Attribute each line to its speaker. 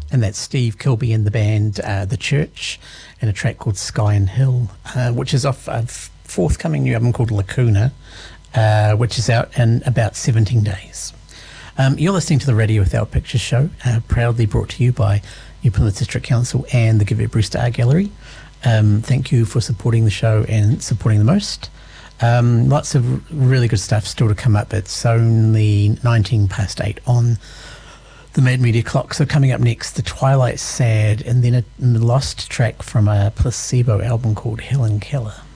Speaker 1: and that's Steve Kilby and the band The Church, and a track called Sky and Hill, which is off a forthcoming new album called Lacuna, which is out in about 17 days. You're listening to the Radio Without Pictures show, proudly brought to you by New Plymouth District Council and the Givett Brewster Art Gallery. Thank you for supporting the show and supporting the most. Lots of really good stuff still to come up. It's only 8 on the Mad Media clock. So coming up next, The Twilight Sad, and then a lost track from a Placebo album called Helen Keller.